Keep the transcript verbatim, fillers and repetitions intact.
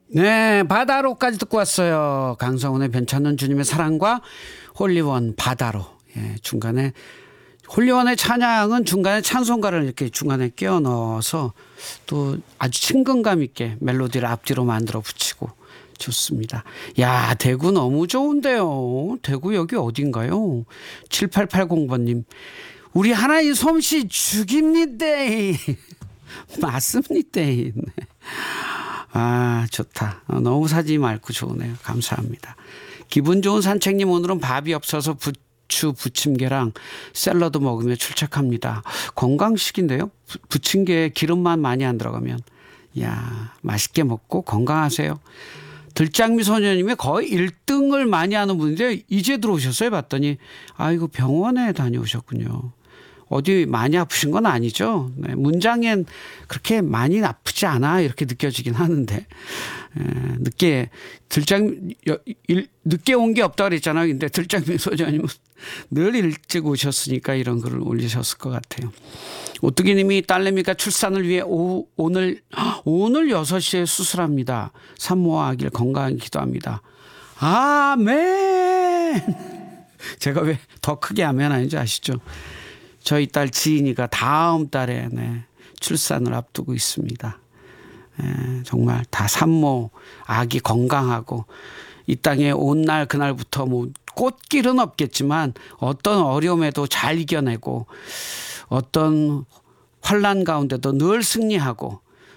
네, 바다로까지 듣고 왔어요. 강성훈의 변찮는 주님의 사랑과 홀리원 바다로. 예, 중간에 홀리원의 찬양은 중간에 찬송가를 이렇게 중간에 끼워 넣어서 또 아주 친근감 있게 멜로디를 앞뒤로 만들어 붙이고 좋습니다. 야, 대구 너무 좋은데요. 대구 여기 어딘가요? 칠팔팔공 번님. 우리 하나님 솜씨 죽입니다. 맞습니다. 아, 좋다. 너무 사지 말고 좋으네요. 감사합니다. 기분 좋은 산책님, 오늘은 밥이 없어서 부추 부침개랑 샐러드 먹으며 출첵합니다. 건강식인데요. 부침개에 기름만 많이 안 들어가면. 이야, 맛있게 먹고 건강하세요. 들장미 소녀님이 거의 일 등을 많이 하는 분인데 이제 들어오셨어요. 봤더니 아이고, 병원에 다녀오셨군요. 어디 많이 아프신 건 아니죠. 네, 문장엔 그렇게 많이 아프지 않아 이렇게 느껴지긴 하는데, 에, 늦게 들장 일, 늦게 온 게 없다 그랬잖아요. 근데 들장미 소장님은 늘 일찍 오셨으니까 이런 글을 올리셨을 것 같아요. 오뚜기님이 딸내미가 출산을 위해 오, 오늘 오늘 여섯 시에 수술합니다. 산모와 아기를 건강히 기도합니다. 아멘. 제가 왜 더 크게 아멘 하는지 아시죠? 저희 딸 지인이가 다음 달에 네, 출산을 앞두고 있습니다. 에, 정말 다 산모, 아기 건강하고 이 땅에 온 날 그날부터 뭐 꽃길은 없겠지만 어떤 어려움에도 잘 이겨내고 어떤 환난 가운데도 늘 승리하고